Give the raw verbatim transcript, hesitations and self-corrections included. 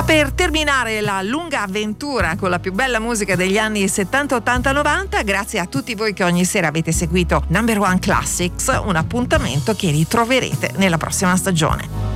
Ma per terminare la lunga avventura con la più bella musica degli anni settanta, ottanta, novanta, grazie a tutti voi che ogni sera avete seguito Number One Classics, un appuntamento che ritroverete nella prossima stagione.